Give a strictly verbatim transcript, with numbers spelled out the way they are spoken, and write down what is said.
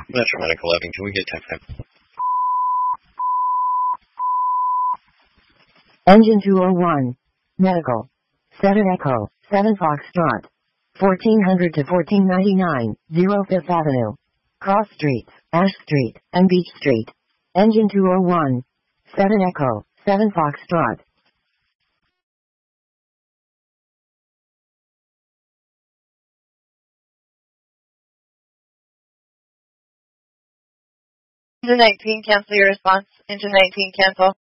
Metro Medical eleven, can we get tech time? Engine two oh one. Medical. seven Echo, seven Foxtrot. fourteen hundred to fourteen ninety-nine, zero Fifth Avenue. Cross Streets, Ash Street, and Beach Street. Engine two oh one. seven Echo, seven Foxtrot. Engine nineteen, cancel your response. Engine nineteen, cancel.